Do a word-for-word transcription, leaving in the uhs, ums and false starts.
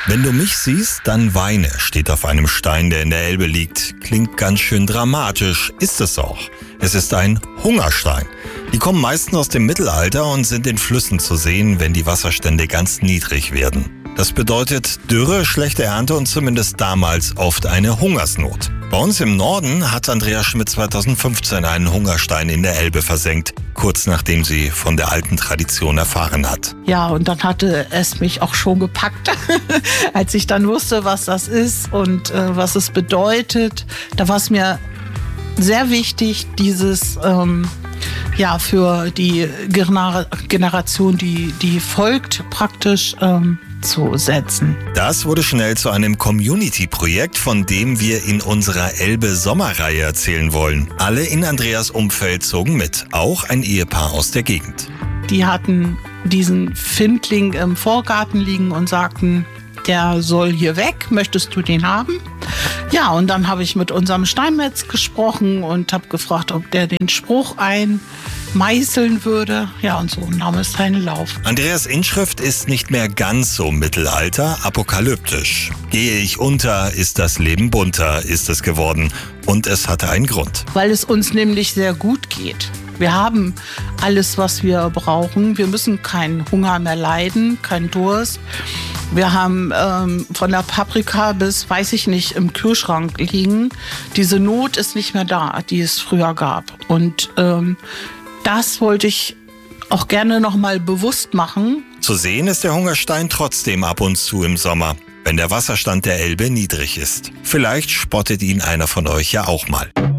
Wenn du mich siehst, dann weine, steht auf einem Stein, der in der Elbe liegt. Klingt ganz schön dramatisch, ist es auch. Es ist ein Hungerstein. Die kommen meistens aus dem Mittelalter und sind in Flüssen zu sehen, wenn die Wasserstände ganz niedrig werden. Das bedeutet Dürre, schlechte Ernte und zumindest damals oft eine Hungersnot. Bei uns im Norden hat Andrea Schmidt zweitausendfünfzehn einen Hungerstein in der Elbe versenkt, kurz nachdem sie von der alten Tradition erfahren hat. Ja, und dann hatte es mich auch schon gepackt, als ich dann wusste, was das ist und äh, was es bedeutet. Da war es mir sehr wichtig, dieses ähm, ja für die Gener- Generation, die, die folgt, praktisch ähm, zu setzen. Das wurde schnell zu einem Community-Projekt, von dem wir in unserer Elbe-Sommerreihe erzählen wollen. Alle in Andreas Umfeld zogen mit, auch ein Ehepaar aus der Gegend. Die hatten diesen Findling im Vorgarten liegen und sagten, der soll hier weg, möchtest du den haben? Ja, und dann habe ich mit unserem Steinmetz gesprochen und habe gefragt, ob der den Spruch einmeißeln würde. Ja, und so nahm es seinen Lauf. Andreas Inschrift ist nicht mehr ganz so Mittelalter, apokalyptisch. Gehe ich unter, ist das Leben bunter, ist es geworden. Und es hatte einen Grund. Weil es uns nämlich sehr gut geht. Wir haben alles, was wir brauchen. Wir müssen keinen Hunger mehr leiden, keinen Durst. Wir haben ähm, von der Paprika bis, weiß ich nicht, im Kühlschrank liegen. Diese Not ist nicht mehr da, die es früher gab. Und ähm, das wollte ich auch gerne noch mal bewusst machen. Zu sehen ist der Hungerstein trotzdem ab und zu im Sommer, wenn der Wasserstand der Elbe niedrig ist. Vielleicht spottet ihn einer von euch ja auch mal.